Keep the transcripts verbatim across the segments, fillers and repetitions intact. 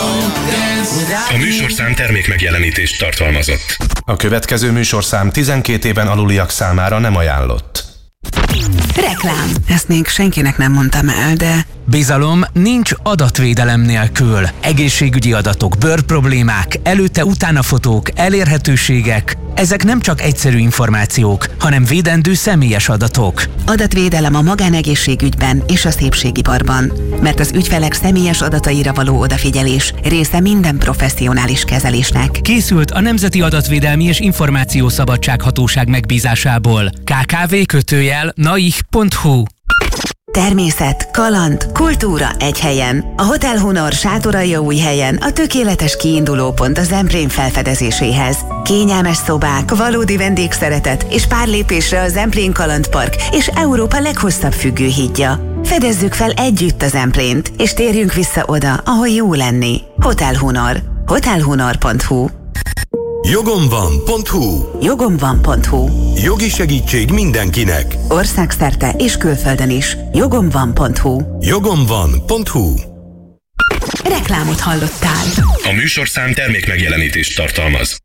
A műsorszám termék megjelenítést tartalmazott. A következő műsorszám tizenkét éven aluliak számára nem ajánlott. Reklám. Ezt még senkinek nem mondtam el, de... Bizalom nincs adatvédelem nélkül. Egészségügyi adatok, bőrproblémák, előtte-utána fotók, elérhetőségek. Ezek nem csak egyszerű információk, hanem védendő személyes adatok. Adatvédelem a magánegészségügyben és a szépségiparban. Mert az ügyfelek személyes adataira való odafigyelés része minden professzionális kezelésnek. Készült a Nemzeti Adatvédelmi és Információszabadsághatóság megbízásából. ká ká vé kötőjel naih pont hu. Természet, kaland, kultúra egy helyen. A Hotel Honor Sátoraljaújhelyen a tökéletes kiindulópont a Zemplén felfedezéséhez. Kényelmes szobák, valódi vendégszeretet és pár lépésre a Zemplén Kalandpark és Európa leghosszabb függőhídja. Fedezzük fel együtt a Zemplént, és térjünk vissza oda, ahol jó lenni. Hotel Honor. hotel honor pont hu. jogom van pont hu. jogom van pont hu. Jogi segítség mindenkinek. Országszerte és külföldön is. jogom van pont hu. jogom van pont hu. Reklámot hallottál. A műsorszám termék megjelenítést tartalmaz.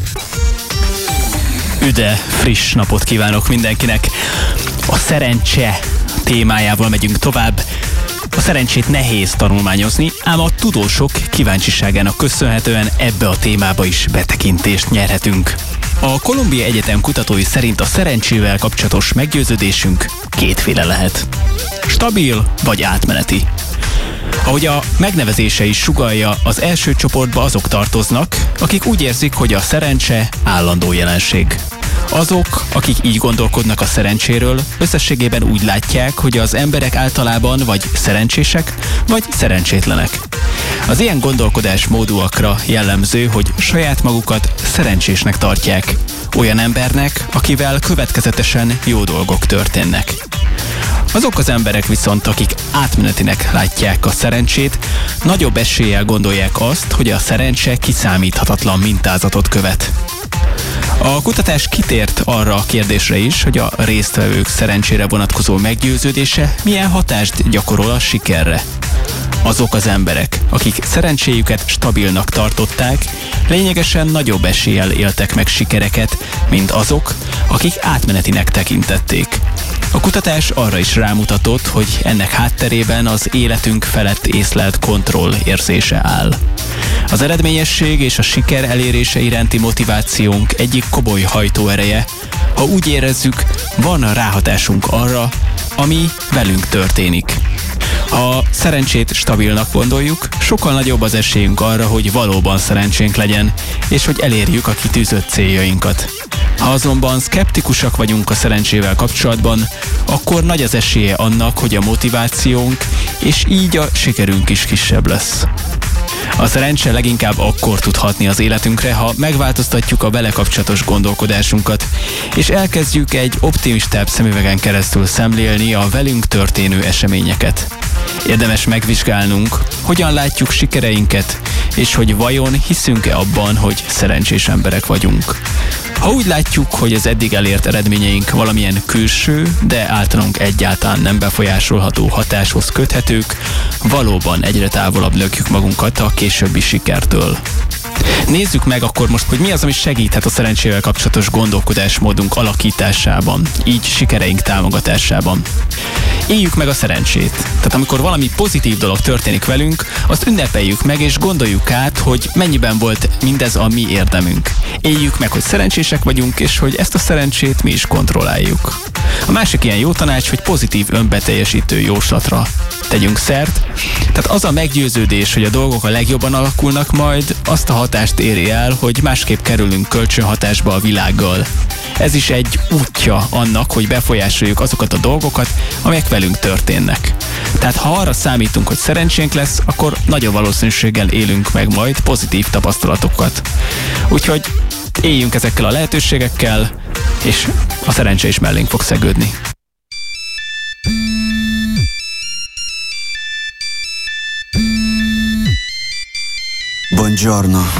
Üde, friss napot kívánok mindenkinek. A szerencse témájával megyünk tovább. A szerencsét nehéz tanulmányozni, ám a tudósok kíváncsiságának köszönhetően ebbe a témába is betekintést nyerhetünk. A Columbia Egyetem kutatói szerint a szerencsével kapcsolatos meggyőződésünk kétféle lehet. Stabil vagy átmeneti. Ahogy a megnevezése is sugallja, az első csoportba azok tartoznak, akik úgy érzik, hogy a szerencse állandó jelenség. Azok, akik így gondolkodnak a szerencséről, összességében úgy látják, hogy az emberek általában vagy szerencsések, vagy szerencsétlenek. Az ilyen gondolkodásmódúakra jellemző, hogy saját magukat szerencsésnek tartják, olyan embernek, akivel következetesen jó dolgok történnek. Azok az emberek viszont, akik átmenetinek látják a szerencsét, nagyobb eséllyel gondolják azt, hogy a szerencse kiszámíthatatlan mintázatot követ. A kutatás kitért arra a kérdésre is, hogy a résztvevők szerencsére vonatkozó meggyőződése milyen hatást gyakorol a sikerre. Azok az emberek, akik szerencséjüket stabilnak tartották, lényegesen nagyobb eséllyel éltek meg sikereket, mint azok, akik átmenetinek tekintették. A kutatás arra is rámutatott, hogy ennek hátterében az életünk felett észlelt kontroll érzése áll. Az eredményesség és a siker elérése iránti motivációnk egyik komoly hajtóereje, ha úgy érezzük, van ráhatásunk arra, ami velünk történik. Ha szerencsét stabilnak gondoljuk, sokkal nagyobb az esélyünk arra, hogy valóban szerencsénk legyen, és hogy elérjük a kitűzött céljainkat. Ha azonban szkeptikusak vagyunk a szerencsével kapcsolatban, akkor nagy az esélye annak, hogy a motivációnk és így a sikerünk is kisebb lesz. A szerencse leginkább akkor tud hatni az életünkre, ha megváltoztatjuk a vele kapcsolatos gondolkodásunkat, és elkezdjük egy optimistább szemüvegen keresztül szemlélni a velünk történő eseményeket. Érdemes megvizsgálnunk, hogyan látjuk sikereinket, és hogy vajon hiszünk-e abban, hogy szerencsés emberek vagyunk. Ha úgy látjuk, hogy az eddig elért eredményeink valamilyen külső, de általunk egyáltalán nem befolyásolható hatáshoz köthetők, valóban egyre távolabb lökjük magunkat a későbbi sikertől. Nézzük meg akkor most, hogy mi az, ami segíthet a szerencsével kapcsolatos gondolkodásmódunk alakításában, így sikereink támogatásában. Éljük meg a szerencsét. Tehát amikor valami pozitív dolog történik velünk, azt ünnepeljük meg és gondoljuk át, hogy mennyiben volt mindez a mi érdemünk. Éljük meg, hogy szerencsések vagyunk, és hogy ezt a szerencsét mi is kontrolláljuk. A másik ilyen jó tanács, hogy pozitív önbeteljesítő jóslatra tegyünk szert. Tehát az a meggyőződés, hogy a dolgok a legjobban alakulnak majd, azt a hatást éri el, hogy másképp kerülünk kölcsönhatásba a világgal. Ez is egy útja annak, hogy befolyásoljuk azokat a dolgokat, amelyek velünk történnek. Tehát ha arra számítunk, hogy szerencsénk lesz, akkor nagyobb valószínűséggel élünk meg majd pozitív tapasztalatokat. Úgyhogy éljünk ezekkel a lehetőségekkel, és a szerencse is mellénk fog szegődni. Buongiorno,